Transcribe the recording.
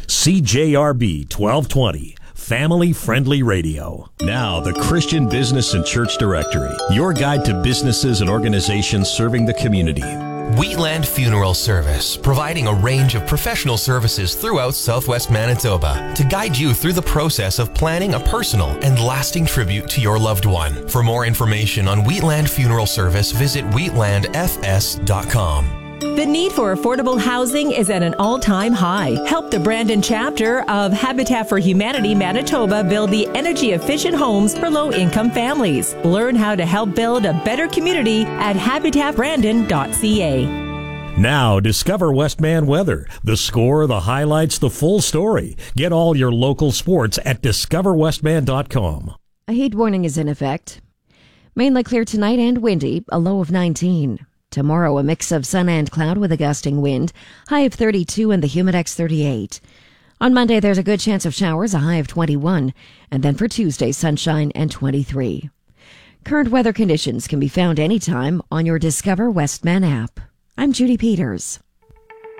CJRB 1220. Family-friendly radio. Now, the Christian Business and Church Directory, your guide to businesses and organizations serving the community. Wheatland Funeral Service, providing a range of professional services throughout Southwest Manitoba to guide you through the process of planning a personal and lasting tribute to your loved one. For more information on Wheatland Funeral Service, visit wheatlandfs.com. The need for affordable housing is at an all-time high. Help the Brandon chapter of Habitat for Humanity Manitoba build the energy-efficient homes for low-income families. Learn how to help build a better community at habitatbrandon.ca. Now, discover Westman weather. The score, the highlights, the full story. Get all your local sports at discoverwestman.com. A heat warning is in effect. Mainly clear tonight and windy, a low of 19. Tomorrow, a mix of sun and cloud with a gusting wind, high of 32 and the Humidex 38. On Monday, there's a good chance of showers, a high of 21. And then for Tuesday, sunshine and 23. Current weather conditions can be found anytime on your Discover Westman app. I'm Judy Peters.